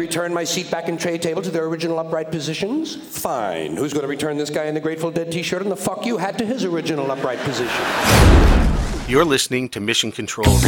return my seat back and tray table to their original upright positions? Fine. Who's going to return this guy in the Grateful Dead t-shirt and the fuck you hat to his original upright position? You're listening to Mission Control Radio.